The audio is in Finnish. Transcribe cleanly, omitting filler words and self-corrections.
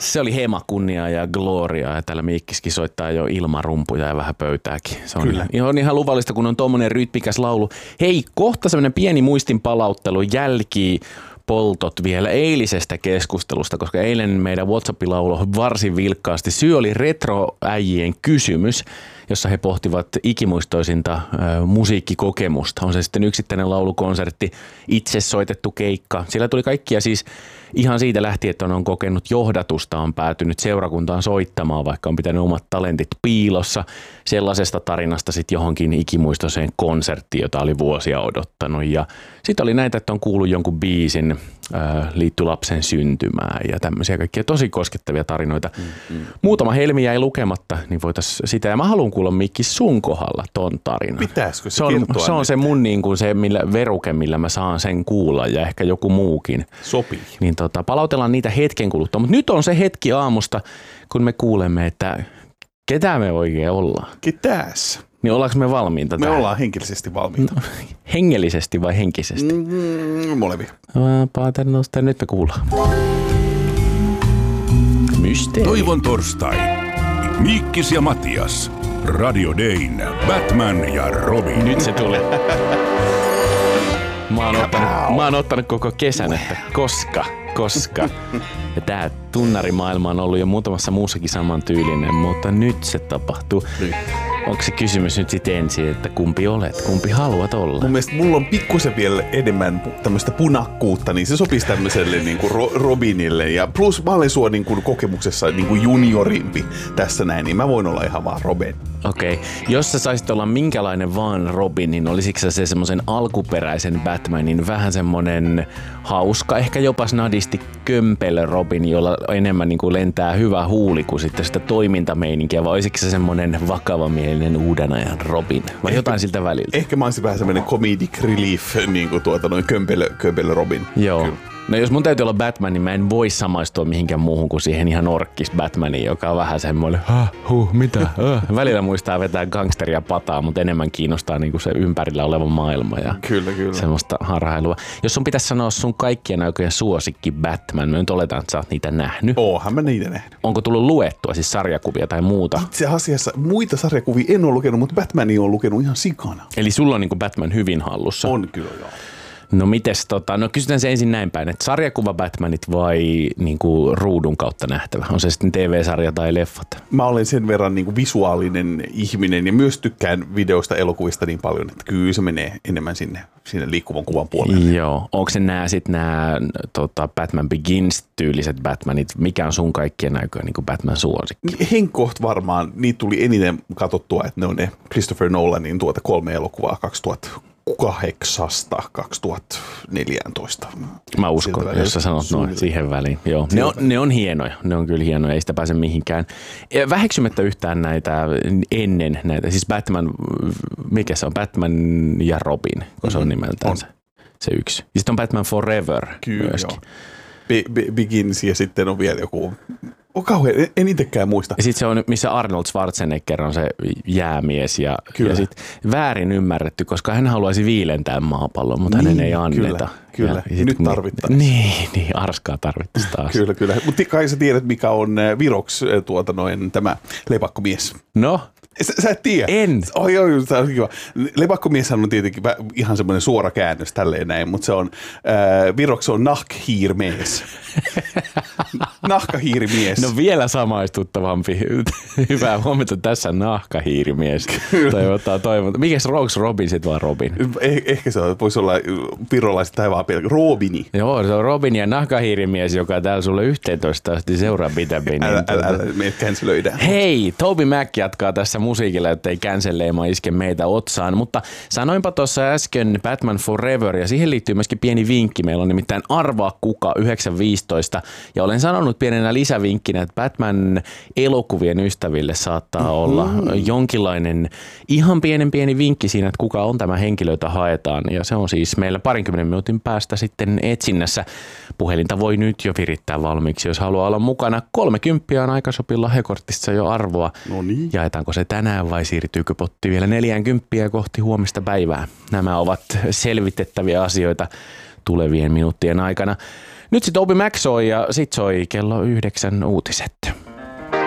Se oli Hema, kunnia ja gloria ja täällä Miikkiskin soittaa jo ilman rumpuja ja vähän pöytääkin. Se on ihan luvallista, kun on tommonen rytmikäs laulu. Hei, kohta semmoinen pieni muistin palauttelu jälki poltot vielä eilisestä keskustelusta, koska eilen meidän WhatsAppilla lauloi varsin vilkkaasti. Syy oli retroäijien kysymys, jossa he pohtivat ikimuistoisinta musiikkikokemusta. On se sitten yksittäinen laulukonsertti, itse soitettu keikka. Siellä tuli kaikkia siis ihan siitä lähtien, että on kokenut johdatusta, on päätynyt seurakuntaan soittamaan, vaikka on pitänyt omat talentit piilossa. Sellaisesta tarinasta sitten johonkin ikimuistoiseen konserttiin, jota oli vuosia odottanut. Ja sitten oli näitä, että on kuullut jonkun biisin, liittyi lapsen syntymään ja tämmöisiä kaikkia tosi koskettavia tarinoita. Muutama helmi jäi lukematta, niin voitaisiin sitä. Ja mä haluan kuulla Mikki sun kohdalla ton tarinan. Pitäisikö se kertoa? Se on se mun niin kuin se veruke, millä mä saan sen kuulla ja ehkä joku muukin. Sopii. Niin palautellaan niitä hetken kuluttua. Mutta nyt on se hetki aamusta, kun me kuulemme, että ketä me oikein ollaan. Ketäs? Niin ollaanko me valmiita Me tähän? ollaan henkilöisesti valmiita. No, hengellisesti vai henkisesti? Molemmia. Paternosta, nyt me kuullaan. Mysteeri. Toivon torstai. Miikkis ja Matias. Radio Dayn. Batman ja Robin. Nyt se tulee. Mä oon ottanut koko kesän, että koska. Ja tää tunnarimaailma on ollut jo muutamassa muussakin saman tyylinen, mutta nyt se tapahtuu. Nyt. Onko se kysymys nyt sit ensin, että kumpi olet, kumpi haluat olla? Mun mielestä mulla on pikkusen vielä enemmän tämmöistä punakkuutta, niin se sopisi tämmöiselle niinku Robinille. Ja plus mä olen sua niinku kokemuksessa niinku juniorimpi tässä näin, niin mä voin olla ihan vaan Robin. Okei. Jos sä saisit olla minkälainen vaan Robin, niin olisitko sä se semmoisen alkuperäisen Batmanin vähän semmonen hauska, ehkä jopa snadisti kömpelö Robin, jolla enemmän niinku lentää hyvä huuli kuin sitten sitä toimintameininkiä, vai olisitko se semmonen vakavamielinen uuden ajan Robin, vai jotain siltä väliltä? Ehkä mä olisin vähän semmoinen comedic relief, niinku kömpelö Robin. Joo. Kyllä. No jos mun täytyy olla Batman, niin mä en voi samaistua mihinkään muuhun kuin siihen ihan orkkis Batmaniin, joka on vähän semmoinen, mitä? Välillä muistaa vetää gangsteria pataa, mutta enemmän kiinnostaa niinku se ympärillä oleva maailma ja Kyllä. semmoista harhailua. Jos sun pitäisi sanoa sun kaikkien aikojen suosikki Batman, mä nyt oletan, että sä oot niitä nähnyt. Oonhan mä niitä nähnyt. Onko tullut luettua, siis sarjakuvia tai muuta? Itse asiassa muita sarjakuvia en ole lukenut, mutta Batmania on lukenut ihan sikana. Eli sulla on niinku Batman hyvin hallussa? On kyllä, joo. No mites no kysytään se ensin näin päin, että sarjakuva Batmanit vai niinku ruudun kautta nähtävä? On se sitten TV-sarja tai leffat? Mä olen sen verran niinku visuaalinen ihminen ja myös tykkään videoista, elokuvista niin paljon, että kyllä se menee enemmän sinne liikkuvan kuvan puolelle. Joo. Onko se nämä Batman Begins-tyyliset Batmanit? Mikä on sun kaikkien aikojen niinku Batman suosikki? Henkkoht varmaan, niitä tuli eniten katsottua, että ne on ne Christopher Nolanin 3 elokuvaa 2008-2014. Mä uskon, jos sä sanot noin siihen väliin. Joo. Ne on hienoja. Ne on kyllä hienoja, ei sitä pääse mihinkään. Väheksymättä yhtään näitä ennen näitä. Siis Batman, mikä se on? Batman ja Robin, kun se on nimeltään se yksi. Ja sitten on Batman Forever myöskin. Begins ja sitten on vielä joku... Kauhean, en itsekään muista. Ja sitten se on, missä Arnold Schwarzenegger on se jäämies ja sitten väärin ymmärretty, koska hän haluaisi viilentää maapallon, mutta hänen ei anneta. Kyllä. Nyt tarvittaisiin. Niin, arskaa tarvittaisiin taas. Kyllä. Mutta kai sä tiedät, mikä on Viroks tämä lepakkomies. No? Sä et tiedä? En. Oi, se on kiva. Lepakkomieshän on tietenkin ihan semmoinen suora käännös tälleen näin, mutta se on, Viroks on nahkhiirmies. Nahkahiirimies. No vielä samaistuttavampi. Hyvää huomenta, tässä nahkahiirimies. Toivon. Mikäs Robin sitten vaan Robin? Ehkä se voisi olla virolaiset taivaan pelkä. Robini. Joo, se on Robin ja nahkahiirimies, joka täällä sulle 11 asti seuraa pitäviin. Älä meidät cancelöidään. Hei, Toby Mac jatkaa tässä musiikilla, ettei cancelleima iske meitä otsaan. Mutta sanoinpa tuossa äsken Batman Forever ja siihen liittyy myöskin pieni vinkki. Meillä on nimittäin Arvaa kuka 9.15 ja olen sanonut pienenä lisävinkkinä, että Batman elokuvien ystäville saattaa olla jonkinlainen ihan pieni vinkki siinä, että kuka on tämä henkilö, jota haetaan. Ja se on siis meillä 20 minuutin päästä sitten etsinnässä. Puhelinta voi nyt jo virittää valmiiksi, jos haluaa olla mukana. 30 on aikasopilla lahjakortissa jo arvoa. No niin. Jaetaanko se tänään vai siirtyykö potti vielä 40 kohti huomista päivää? Nämä ovat selvitettäviä asioita tulevien minuuttien aikana. Nyt sitten Obi Mac soi ja sit soi kello 9 uutiset.